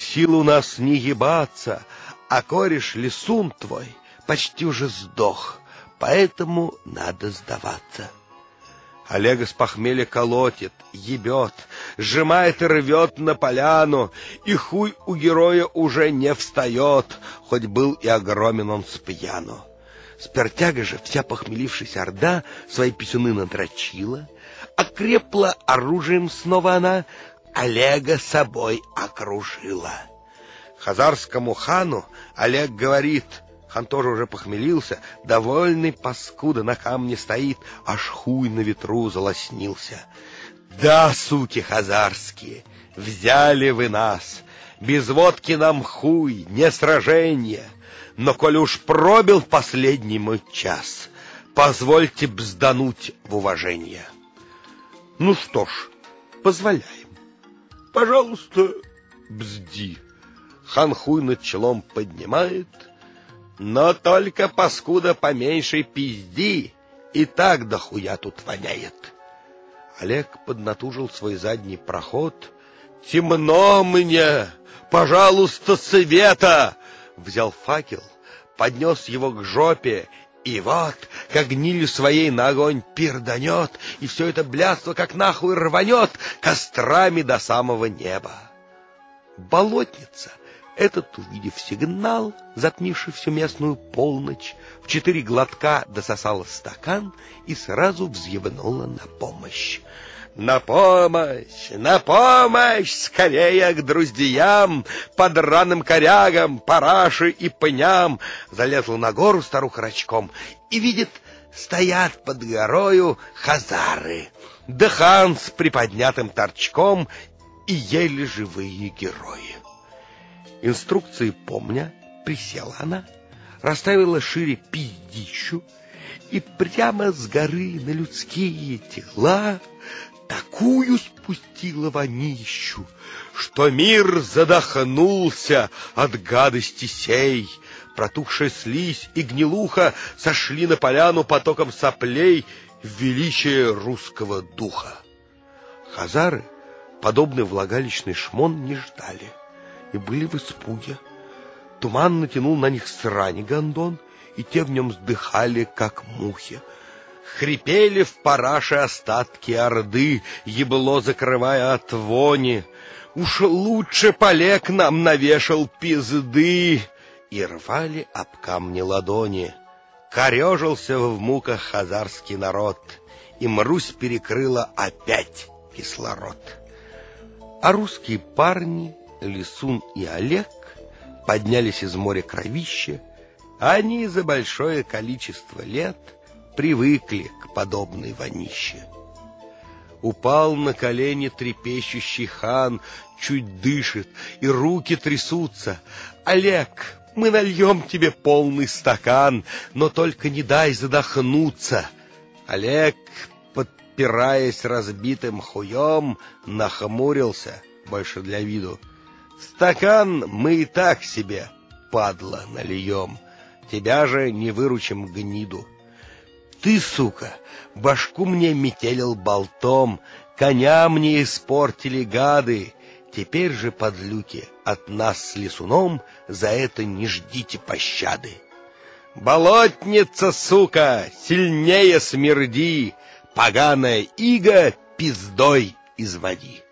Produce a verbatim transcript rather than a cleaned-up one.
сил у нас не ебаться, а кореш лесун твой почти уже сдох, поэтому надо сдаваться. Олега с похмелья колотит, ебет, сжимает и рвет на поляну, и хуй у героя уже не встает, хоть был и огромен он с пьяну. Спиртяга же, вся похмелившаяся орда, свои писюны надрочила, окрепла оружием снова она, Олега собой окружила. Хазарскому хану Олег говорит, хан тоже уже похмелился, довольный паскуда на камне стоит, аж хуй на ветру залоснился. Да, суки хазарские, взяли вы нас, без водки нам хуй, не сраженье, но коль уж пробил последний мой час, позвольте бздануть в уважение. Ну что ж, позволяем. Пожалуйста, бзди. Хан хуй над челом поднимает, но только, паскуда, поменьше пизди, и так дохуя тут воняет. Олег поднатужил свой задний проход. Темно мне, пожалуйста, света! Взял факел, поднес его к жопе, и вот, как гнилью своей на огонь пирданет, и все это блядство как нахуй рванет кострами до самого неба. Болотница, этот, увидев сигнал, затмивший всю местную полночь, в четыре глотка дососала стакан и сразу взъебнула на помощь. На помощь, на помощь, скорее к друзьям, под раным корягам, параши и пням. Залезла на гору старуха рачком и видит, стоят под горою хазары, да хан с приподнятым торчком и еле живые герои. Инструкции помня, присела она, расставила шире пиздищу и прямо с горы на людские тела такую спустила вонищу, что мир задохнулся от гадости сей. Протухшая слизь и гнилуха сошли на поляну потоком соплей в величие русского духа. Хазары подобный влагалищный шмон не ждали и были в испуге. Туман натянул на них срань гондон, и те в нем вздыхали, как мухи. Хрипели в параше остатки орды, ебло закрывая от вони. Уж лучше Олег нам навешал пизды, и рвали об камни ладони. Корежился в муках хазарский народ, и Мрусь перекрыла опять кислород. А русские парни, Лисун и Олег, поднялись из моря кровища. Они за большое количество лет привыкли к подобной вонище. Упал на колени трепещущий хан, чуть дышит, и руки трясутся. Олег, мы нальем тебе полный стакан, но только не дай задохнуться. Олег, подпираясь разбитым хуем, нахмурился, больше для виду. Стакан мы и так себе, падла, нальем, тебя же не выручим гниду. Ты, сука, башку мне метелил болтом, коня мне испортили гады. Теперь же, подлюки, от нас с Лисуном за это не ждите пощады. Болотница, сука, сильнее смерди, поганая ига пиздой изводи.